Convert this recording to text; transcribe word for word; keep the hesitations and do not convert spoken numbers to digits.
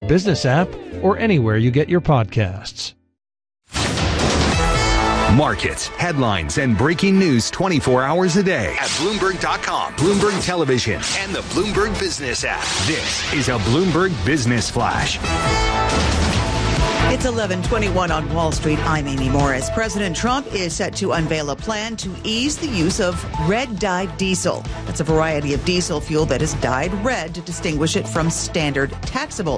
Business app or anywhere you get your podcasts. Markets, headlines, and breaking news twenty-four hours a day at Bloomberg dot com, Bloomberg Television, and the Bloomberg Business app. This is a Bloomberg Business Flash. It's eleven twenty-one on Wall Street. I'm Amy Morris. President Trump is set to unveil a plan to ease the use of red-dyed diesel. That's a variety of diesel fuel that is dyed red to distinguish it from standard taxable